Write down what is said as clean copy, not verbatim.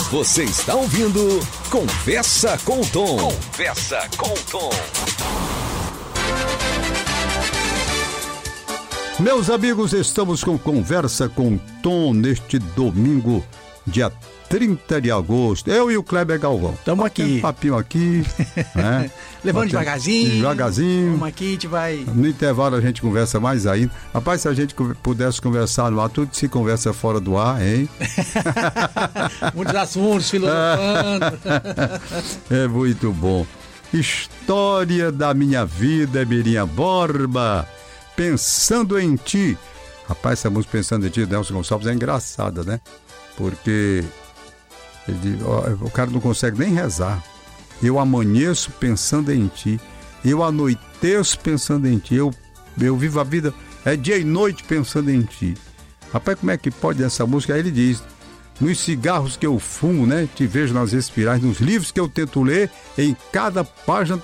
Você está ouvindo Conversa com o Tom. Conversa com o Tom. Meus amigos, estamos com Conversa com o Tom neste domingo, dia 30 de agosto. Eu e o Kleber Galvão. Estamos aqui. Um papinho aqui, né? Levando devagarzinho. Vamos aqui, a gente vai... No intervalo a gente conversa mais ainda. Rapaz, se a gente pudesse conversar no ar, tudo se conversa fora do ar, hein? Muitos assuntos, filosofando. É muito bom. História da minha vida, Mirinha Borba. Pensando em ti. Rapaz, essa música Pensando em Ti, Nelson Gonçalves, é engraçada, né? Porque o cara não consegue nem rezar. Eu amanheço pensando em ti. Eu anoiteço pensando em ti. Eu vivo a vida, é dia e noite pensando em ti. Rapaz, como é que pode essa música? Aí ele diz: nos cigarros que eu fumo, né? Te vejo nas espirais, nos livros que eu tento ler, em cada página